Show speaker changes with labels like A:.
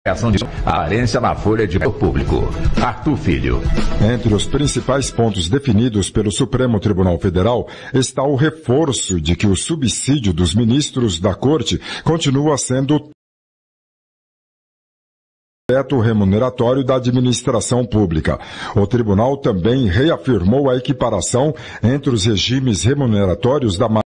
A: de aparência na folha de público. Arthur Filho.
B: Entre os principais pontos definidos pelo Supremo Tribunal Federal está o reforço de que o subsídio dos ministros da Corte continua sendo teto remuneratório da administração pública. O tribunal também reafirmou a equiparação entre os regimes remuneratórios da